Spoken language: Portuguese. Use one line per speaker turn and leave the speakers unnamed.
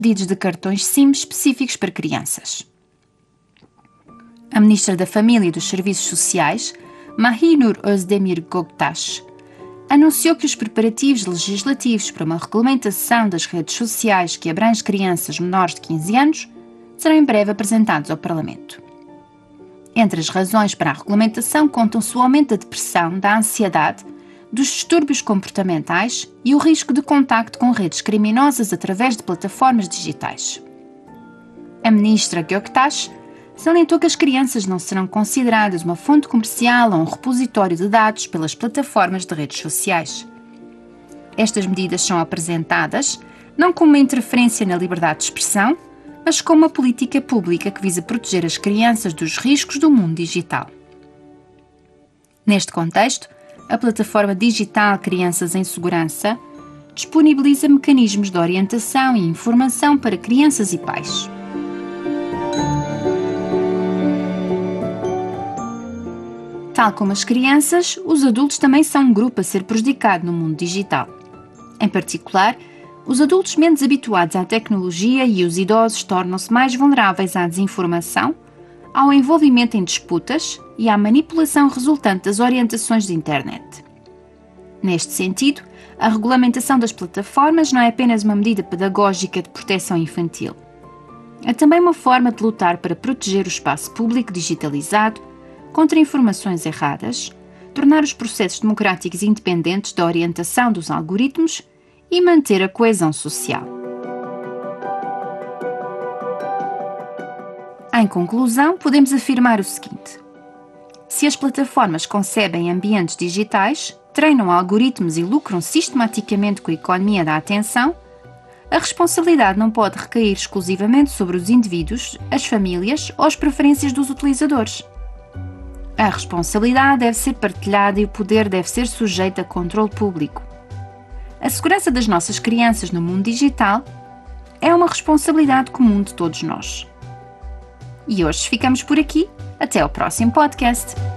pedidos de cartões SIM específicos para crianças. A Ministra da Família e dos Serviços Sociais, Mahinur Özdemir Göktaş, anunciou que os preparativos legislativos para uma regulamentação das redes sociais que abrange crianças menores de 15 anos serão em breve apresentados ao Parlamento. Entre as razões para a regulamentação contam-se o aumento da depressão, da ansiedade, dos distúrbios comportamentais e o risco de contacto com redes criminosas através de plataformas digitais. A ministra Göktaş salientou que as crianças não serão consideradas uma fonte comercial ou um repositório de dados pelas plataformas de redes sociais. Estas medidas são apresentadas não como uma interferência na liberdade de expressão, mas como uma política pública que visa proteger as crianças dos riscos do mundo digital. Neste contexto, a plataforma digital Crianças em Segurança disponibiliza mecanismos de orientação e informação para crianças e pais. Tal como as crianças, os adultos também são um grupo a ser prejudicado no mundo digital. Em particular, os adultos menos habituados à tecnologia e os idosos tornam-se mais vulneráveis à desinformação, ao envolvimento em disputas e à manipulação resultante das orientações de internet. Neste sentido, a regulamentação das plataformas não é apenas uma medida pedagógica de proteção infantil. É também uma forma de lutar para proteger o espaço público digitalizado contra informações erradas, tornar os processos democráticos independentes da orientação dos algoritmos e manter a coesão social. Em conclusão, podemos afirmar o seguinte: se as plataformas concebem ambientes digitais, treinam algoritmos e lucram sistematicamente com a economia da atenção, a responsabilidade não pode recair exclusivamente sobre os indivíduos, as famílias ou as preferências dos utilizadores. A responsabilidade deve ser partilhada e o poder deve ser sujeito a controle público. A segurança das nossas crianças no mundo digital é uma responsabilidade comum de todos nós. E hoje ficamos por aqui. Até ao próximo podcast.